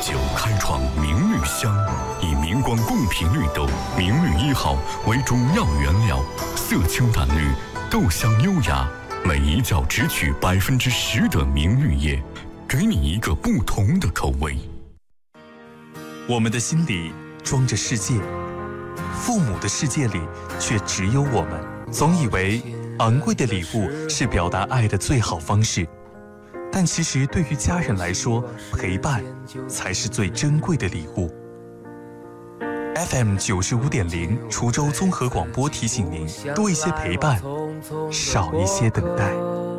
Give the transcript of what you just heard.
酒开创明绿香，以明光贡品绿豆明绿1号为中药原料，色清淡绿，豆香优雅，每一角只取10%的明绿叶，给你一个不同的口味。 我们的心里装着世界，父母的世界里却只有我们。总以为昂贵的礼物是表达爱的最好方式，但其实对于家人来说，陪伴才是最珍贵的礼物。FM 95.0滁州综合广播提醒您：多一些陪伴，少一些等待。